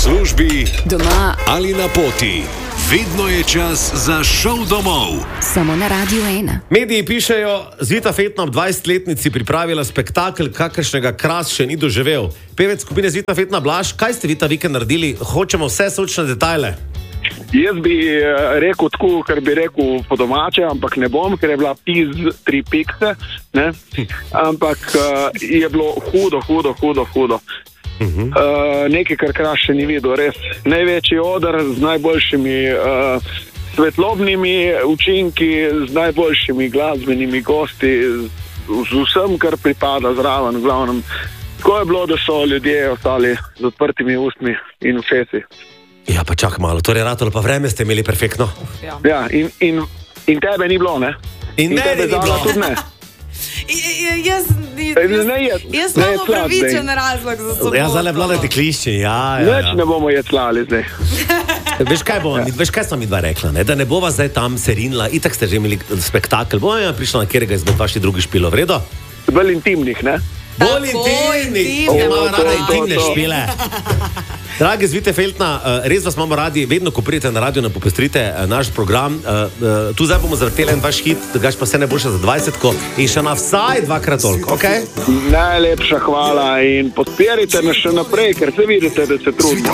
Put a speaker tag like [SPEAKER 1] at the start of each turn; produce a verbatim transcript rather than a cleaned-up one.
[SPEAKER 1] službi,
[SPEAKER 2] doma
[SPEAKER 1] ali na poti. Vedno je čas za šov domov.
[SPEAKER 2] Samo na Radiu ena.
[SPEAKER 3] Mediji pišejo, Zvita Fetna ob dvajsetletnici pripravila spektakel, kakršnega Kras še ni doživel. Pevec skupine Zvita Fetna Blaž, kaj ste vi ta vikend naredili? Hočemo vse sočne detajle.
[SPEAKER 4] Jaz bi rekel tako, kar bi rekel po domače, ampak ne bom, ker je bila piz tri pikse, ne? Ampak je bilo hudo, hudo, hudo, hudo. Uh-huh. Uh, nekaj, kar Kras še ni videl, res največji oder z najboljšimi uh, svetlobnimi učinki, z najboljšimi glasbenimi gosti, z, z vsem, kar pripada zraven, v glavnem. Tako je bilo, da so ljudje ostali z odprtimi ustmi in ušesi.
[SPEAKER 3] Ja, pa čak malo, torej ratalo pa vreme ste imeli perfektno.
[SPEAKER 4] Ja, ja in, in, in tebe ni bilo, ne?
[SPEAKER 3] In, in meni ni bilo.
[SPEAKER 4] Tudi ne.
[SPEAKER 5] Jaz sem upravičen razlog za sobo.
[SPEAKER 3] Ja, zdaj le vladajte klišči, ja, ja,
[SPEAKER 4] Več
[SPEAKER 3] ja.
[SPEAKER 4] ne bomo jeclali zdaj.
[SPEAKER 3] Veš kaj, bo, veš, kaj sem mi dva rekla, ne? Da ne bova zdaj tam serinila, itak ste že imeli spektakel, bova ja prišla na kjerega izmed vaši drugi špilo, v redu?
[SPEAKER 4] Bolj intimnih, ne?
[SPEAKER 3] Bolj intimnih, ki ima rada intimne špile. Dragi Zvite Fetna, res vas imamo radi, vedno ko pridete na radio, nam popestrite naš program. Tu zdaj bomo zavrteli en vaš hit, da gaš pa vse najboljše za dvajsetko in še na vsaj dvakrat toliko, okej?
[SPEAKER 4] Najlepša hvala in podpirajte nas še naprej, ker se vidite, da se trudimo.